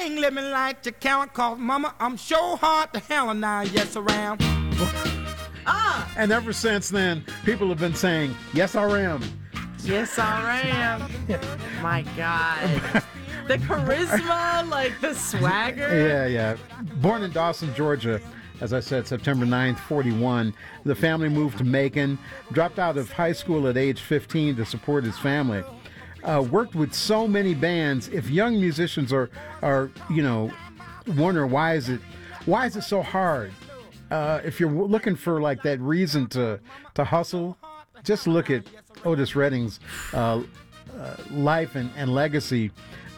ain't living like you count, cause mama, I'm sure hard to hell and now, yes, around. And ever since then, people have been saying, yes, I am. Yes, I am. My God. The charisma, like the swagger. Yeah. Born in Dawson, Georgia, as I said, September 9th, 41. The family moved to Macon, dropped out of high school at age 15 to support his family. Worked with so many bands. If young musicians are wondering why is it so hard? If you're looking for like that reason to hustle, just look at Otis Redding's life and legacy.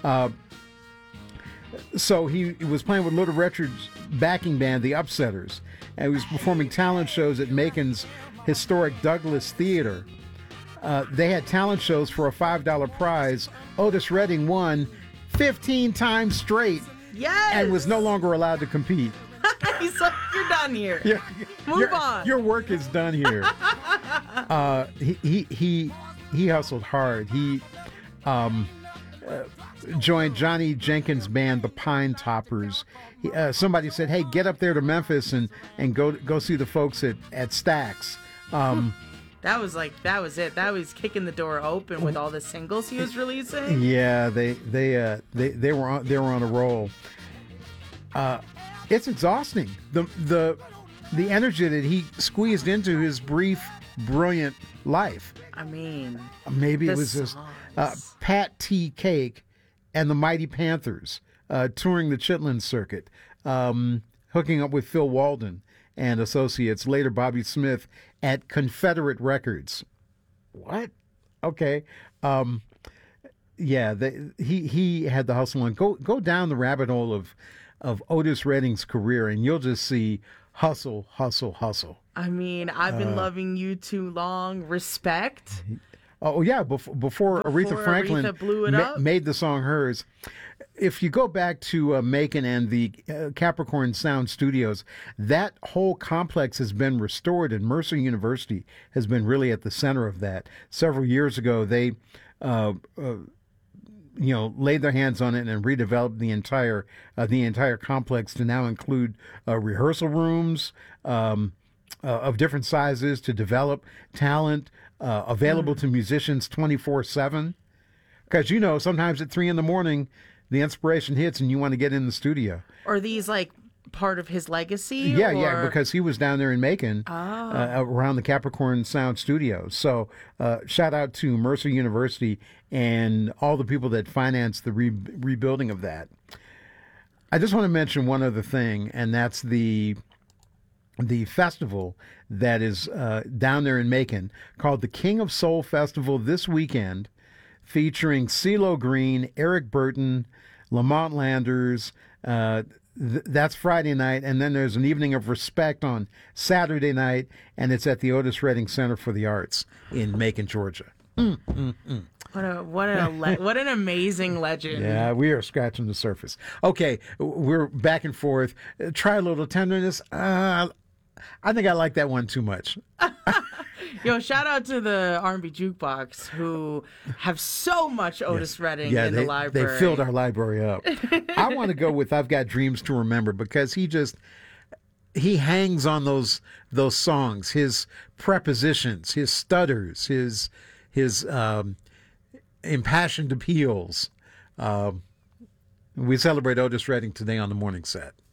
So he was playing with Little Richard's backing band, the Upsetters, and he was performing talent shows at Macon's historic Douglas Theater. They had talent shows for a $5 prize. Otis Redding won 15 times straight. Yes! And was no longer allowed to compete. He's like, you're done here. Move on. Your work is done here. He hustled hard. He joined Johnny Jenkins' band, the Pine Toppers. Somebody said, "Hey, get up there to Memphis and go see the folks at Stax." That was it. That was kicking the door open with all the singles he was releasing. Yeah, they were on a roll. It's exhausting. The energy that he squeezed into his brief, brilliant life. I mean, maybe it was just Pat T. Cake and the Mighty Panthers touring the Chitlin circuit, hooking up with Phil Walden and Associates, later Bobby Smith at Confederate Records. What? Okay. Yeah, he had the hustle on. Go down the rabbit hole of Otis Redding's career, and you'll just see hustle. I mean, I've been loving you too long. Respect. Oh yeah, before Aretha Franklin Aretha blew it up. Made the song hers. If you go back to Macon and the Capricorn Sound Studios, that whole complex has been restored, and Mercer University has been really at the center of that. Several years ago, they laid their hands on it and redeveloped the entire complex to now include rehearsal rooms of different sizes to develop talent available to musicians 24/7. Because sometimes at 3 a.m. the inspiration hits and you want to get in the studio. Are these like part of his legacy? Yeah, because he was down there in Macon around the Capricorn Sound Studios. So shout out to Mercer University and all the people that financed the rebuilding of that. I just want to mention one other thing, and that's the festival that is down there in Macon called the King of Soul Festival this weekend, featuring CeeLo Green, Eric Burton, Lamont Landers. That's Friday night, and then there's an evening of respect on Saturday night, and it's at the Otis Redding Center for the Arts in Macon, Georgia. What an amazing legend. Yeah, we are scratching the surface. Okay, we're back and forth. Try a little tenderness. I think I like that one too much. Yo, shout out to the R&B Jukebox who have so much Otis Redding in the library. They filled our library up. I want to go with I've Got Dreams to Remember because he hangs on those songs, his prepositions, his stutters, his impassioned appeals. We celebrate Otis Redding today on the Morning Set.